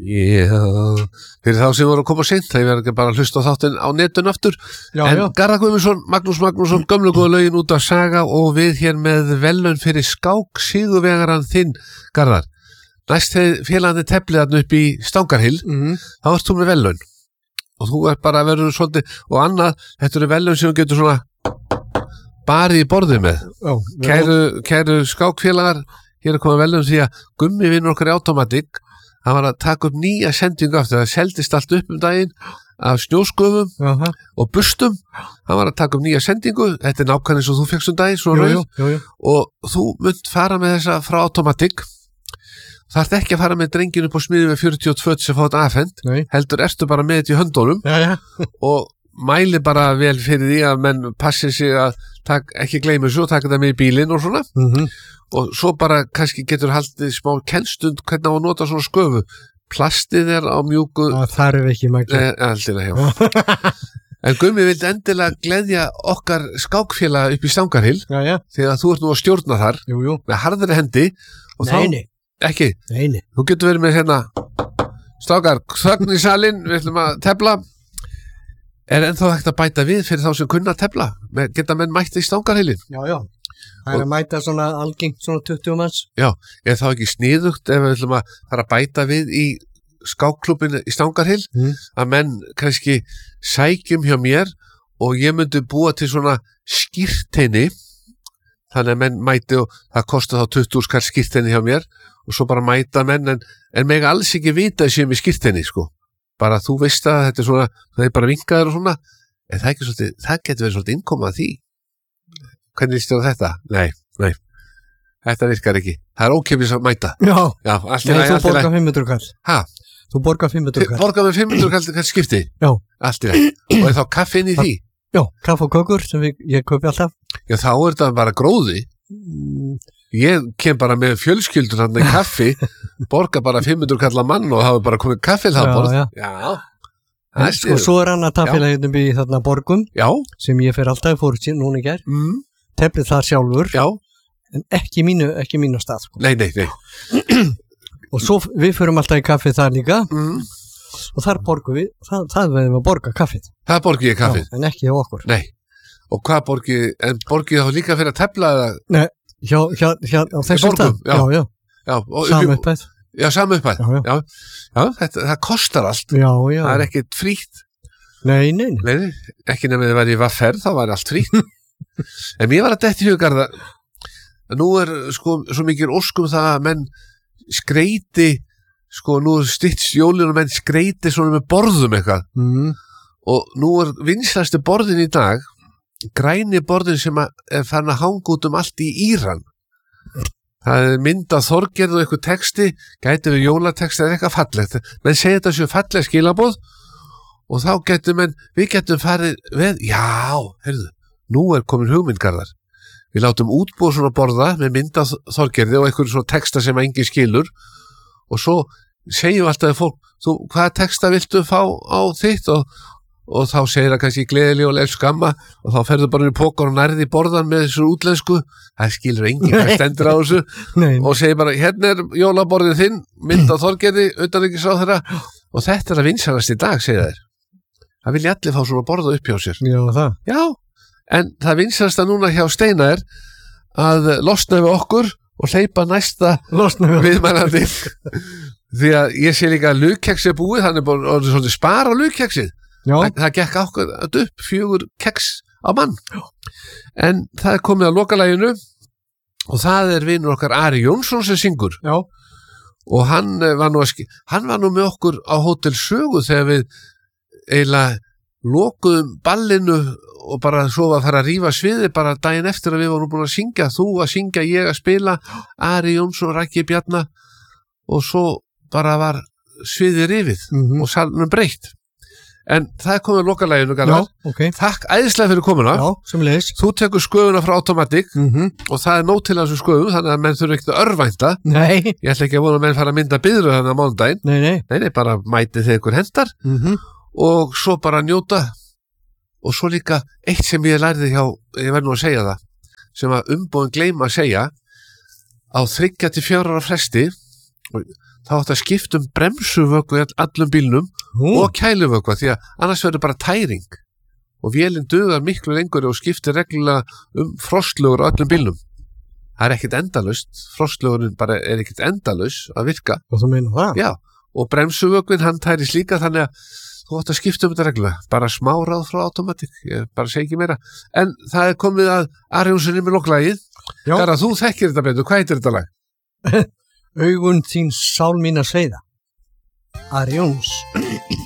Fyrir þá sem voru að koma seint, það er ekki bara að hlusta á þáttinn á netun aftur. En Garðar Guðmundsson, Magnús Magnússon, gömlu góða lögin út af Saga og við hér með verðlaun fyrir skák sigurvegarann þinn, Garðar. Næst þegar félagandi tefliðarn upp í Stangarhyl, þá ert þú með verðlaun. Og þú er bara að verður svolítið, og annað, þetta eru verðlaun sem þú getur svona barið í borðið með. Kæru skákfélagar, hér er komið verðlaun því að Gummi vinnur okkar í Automatic. Hann var að taka upp nýja sendingu aftur, það seldist allt upp daginn af snjósköfum og bustum. Hann var að taka upp nýja sendingu, þetta er nákvæmlega eins og þú fékkst daginn, svona rauð, og þú munt fara með þessa frá Automatic. Það ert ekki að fara með drenginu upp á smiði með 42 sem fá þetta afhent, heldur ertu bara með þetta í höndunum og mæli bara vel fyrir því að menn passi sig að ekki gleyma þessu og taka það með í bílinn og svona. Og svo bara kannski getur haldið smá kennstund hvernig á að nota svona sköfu. Plastið er á mjúku. Það þarf ekki magna. Aldilega, En Gummi vildi endilega gleðja okkar skákfélag upp í Stangarhyl þegar þú ert nú að stjórna þar með harðri hendi. Nei. Ekki? Nei. Þú getur verið með hérna strákar, þögn í salinn, við ætlum að tefla. Er ennþá hægt að bæta við fyrir þá sem kunna að tefla? Geta menn mætt í Stangarhylin? Já. Það er að mæta svona algengt svona 20 manns. Já, er það ekki sniðugt ef við ætlum að fara að bæta við í skákklúbbinu í Stangarhyl að menn kannski sækjum hjá mér og ég myndi búa til svona skírteini þannig að menn mæti og það kostar þá 20 skall skírteini hjá mér og svo bara mæta menn en meg alls ekki vita sem í skírteini sko. Bara þú veist að þetta er svona, það er bara vinkaður og svona en það getur verið svolítið innkomað að því. Hvernig líst þér á þetta? Nei. Þetta virkar ekki. Það er ókeypis að mæta. Já, þú borgar 500 kall. Hæ? Þú borgar 500 kall. Borgar með 500 kall skipti? Já. Allt í lagi. Og er þá kaffi inn í því? Já, kaffi og kökur sem ég kaupi alltaf. Já, þá er þetta bara gróði. Ég kem bara með fjölskyldur hann í kaffi, borgar bara 500 kall að mann og hafa bara komið kaffi það borð. Já. Og svo er annað tafélag hérna í þarna Borgum sem ég fer alltaf fór núna í gær teflið þar sjálfur en ekki mínu stað sko. Nei og svo við förum alltaf í kaffi þar líka og þar borgum við það verðum að borga kaffið það borgið ég kaffið en ekki hjá okkur nei og hvað borgið þá líka fyrir að tefla eða nei hjá á þessum stað já samu upphæð Já, samu upphæð. Já, það kostar allt. Já. Það er ekkert frítt. Nei. Ekki nefnir að vera í vafferð, þá var allt frítt. En mér var að detta í hugarða, nú er sko svo mikið óskum það að menn skreiti, sko nú stytts jólin og menn skreiti svona með borðum eitthvað. Og nú er vinsælasti borðin í dag, græni borðin sem er farin að hanga út allt í Íran. Það er mynd af Þorgerð og eitthvað texti, gæti við jólateksti eða eitthvað fallegt. Menn segir þetta séu falleg skilaboð og þá við getum farið við, heyrðu, nú er komin hugmynd Garðar. Við látum útbúa svona borða með mynd af Þorgerði og eitthvað svona texta sem enginn skilur og svo segjum alltaf fólk, hvaða texta viltu fá á þitt og þá segir það kannski gleðileg og elskamma og þá ferðu bara í pókar og nærði borðan með þessu útlensku, það skilur enginn hvað stendur á þessu og segir bara hérna er jólaborðin þinn, mynd á Þorgerði utanríkisráðherra og þetta er að vinsælast í dag, segir þær það vilja allir fá svona borða upp hjá sér Já, en það vinsælast að núna hjá Steinar að losna við okkur og hleypa næsta viðmælandi því að ég sé líka að lugkeksi er búið, hann er bara svolítið spara lugkeksið það gekk ákveð upp 4 keks á mann en það er komið að lokalæginu og það er vinur okkar Ari Jónsson sem syngur og hann var nú með okkur á Hótel Sögu þegar við eiginlega lokuðum ballinu og bara svo að fara að rífa sviði bara daginn eftir að við vorum búin að syngja þú að syngja, ég að spila Ari Jónsson, Raggi Bjarna og svo bara var sviði rifið og salnum breytt en það er komið að lokalæginu Garðar Takk æðislega fyrir komuna Þú tekur sköfuna frá Automatic og það er nóg til þessu sköfum þannig að menn þurfa ekkert að örvænta Ég ætla ekki að vona að menn fara að mynda biðru þannig á mánudaginn Nei, bara mæti þegar ykkur hendar og svo bara njóta og svo líka eitt sem ég lærði hjá ég verð nú að segja það sem að umbúin gleyma að segja á 3 til 4 ára fresti þá átt að skipta bremsuvökva í allum bílnum og kæluvökva því að annars verður bara tæring og vélinn dugar miklu lengur og skiptir reglulega frostlögur á öllum bílnum. Það er ekkert endalaust, frostlögurinn bara er ekkert endalaus að virka. Og þú meina það? Já, og bremsuvökvin hann tæris líka þannig að þú átt að skipta þetta reglulega, bara smá ráð frá automatik, ég bara segi ekki meira. En það er komið að Arjónssoni með lokklagið. Garðar, þú þekkir þetta betur, hvað heitir þetta lag? Augun þín sál mín að segja. Arjóns.